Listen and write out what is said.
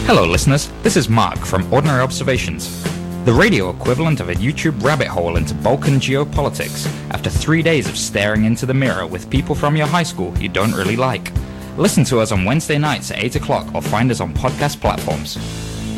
Hello listeners, this is Mark from Ordinary Observations, the radio equivalent of a YouTube rabbit hole into Balkan geopolitics after 3 days of staring into the mirror with people from your high school you don't really like. Listen to us on Wednesday nights at 8 o'clock or find us on podcast platforms.